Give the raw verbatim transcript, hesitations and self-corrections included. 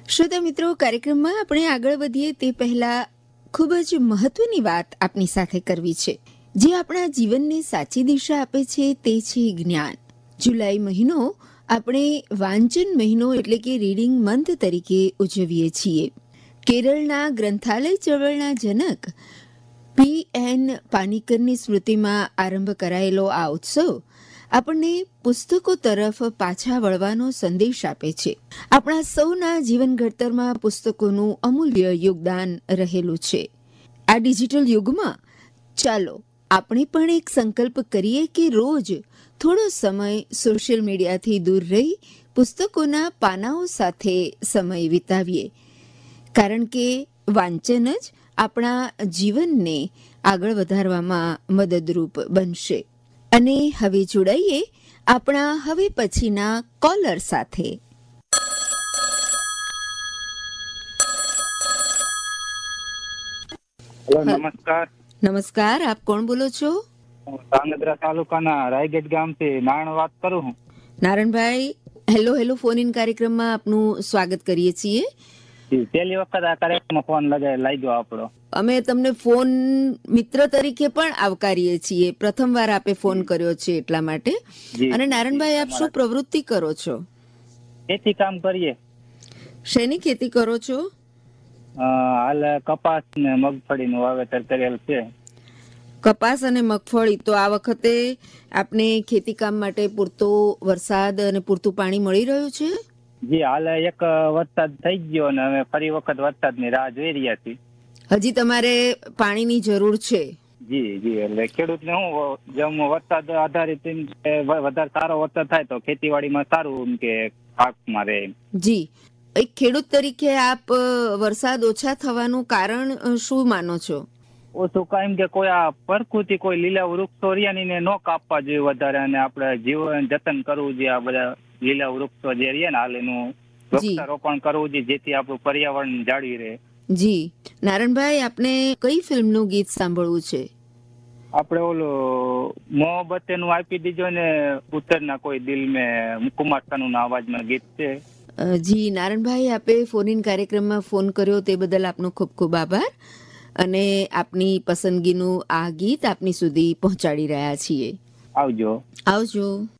શ્રોતા મિત્રો, કાર્યક્રમમાં આપણે આગળ વધીએ તે પહેલા ખૂબ જ મહત્વની વાત આપની સાથે કરવી છે. જે આપણા જીવનને સાચી દિશા આપે છે તે છે જ્ઞાન. જુલાઈ મહિનો આપણે વાંચન મહિનો એટલે કે રીડિંગ મંથ તરીકે ઉજવીએ છીએ. કેરળના ગ્રંથાલય ચળવળના જનક પી એન પાનીકરની સ્મૃતિમાં આરંભ કરાયેલો આ ઉત્સવ આપણને પુસ્તકો તરફ પાછા વળવાનો સંદેશ આપે છે. આપણા સૌના જીવન ઘડતરમાં પુસ્તકોનું અમૂલ્ય યોગદાન રહેલું છે. આ ડિજિટલ યુગમાં ચાલો આપણે પણ એક સંકલ્પ કરીએ કે રોજ થોડો સમય સોશિયલ મીડિયાથી દૂર રહી પુસ્તકોના પાનાઓ સાથે સમય વિતાવીએ, કારણ કે વાંચન જ આપણા જીવનને આગળ વધારવામાં મદદરૂપ બનશે. અને હવે જોડાઈએ આપણા હવે પછીના કોલર સાથે. હેલો, નમસ્કાર. નમસ્કાર, આપ કોણ બોલો છો? હું ધાંગધ્રા તાલુકાના રાયગઢ ગામથી નારણ વાત કરું છું. Naranbhai, hello hello phone in કાર્યક્રમમાં આપનું સ્વાગત કરીએ છીએ. પહેલી વખત આ કાર્યક્રમમાં ફોન લગાય લાગ્યો આપણો. અમે તમને ફોન મિત્ર તરીકે પણ આવકારીએ છીએ. પ્રથમ વાર આપે ફોન કર્યો છે એટલા માટે. અને નારણભાઈ, આપ શું પ્રવૃત્તિ કરો છો? ખેતી કામ કરીએ. શેની ખેતી કરો છો? હાલ કપાસ ને મગફળીનું વાવેતર કરેલ છે. કપાસ અને મગફળી. તો આ વખતે આપને ખેતી કામ માટે પૂરતો વરસાદ અને પૂરતું પાણી મળી રહ્યું છે? જી, હાલ એક વરસાદ થઈ ગયો અને હવે ફરી વખત વરસાદની રાહ જોઈ રહ્યા છીએ. હજી તમારે પાણીની જરૂર છે? જી જી એટલે ખેડૂતને શું, જેમ વરસાદ આધારિત વધારે સારો વરસાદ થાય તો ખેતીવાડીમાં સારું કે પાકમાં રહે. જી, એક ખેડૂત તરીકે આપ વરસાદ ઓછા થવાનું કારણ શું માનો છો? ઓછું કાંઈ કે કોઈ આ પ્રકૃતિ કોઈ લીલા વૃક્ષો રહ્યા ને ન કાપવા જોઈએ વધારે, અને આપણે જીવન જતન કરવું જોઈએ. આ બધા લીલા વૃક્ષો જે રહ્યા ને હાલ એનું વૃક્ષારોપણ કરવું જોઈએ, જેથી આપણું પર્યાવરણ જાળવી રહે. જી, નારણભાઈ, આપને કઈ ફિલ્મનું ગીત સાંભળવું છે? આપણે ઓલું મોહબ્બતેનું આપી દીજો ને ઉત્તરના કોઈ દિલ મેં, કુમાર સાનુના અવાજમાં ગીત છે. જી નારણભાઈ, આપે ફોન ઇન કાર્યક્રમમાં ફોન કર્યો તે બદલ આપનો ખૂબ ખૂબ આભાર. અને આપની પસંદગીનું આ ગીત આપની સુધી પહોંચાડી રહ્યા છીએ. આવજો. આવજો.